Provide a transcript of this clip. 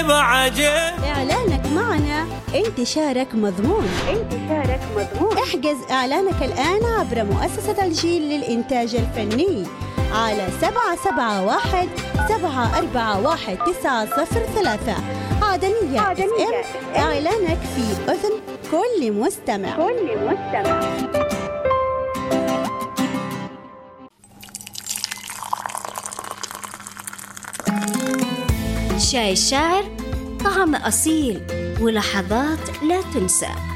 بعجب. إعلانك معنا انتشارك مضمون. احجز إعلانك الآن عبر مؤسسة الجيل للإنتاج الفني على 771-741-903 عدنية FM. إعلانك في أذن كل مستمع. شاي الشاعر، طعم أصيل ولحظات لا تنسى.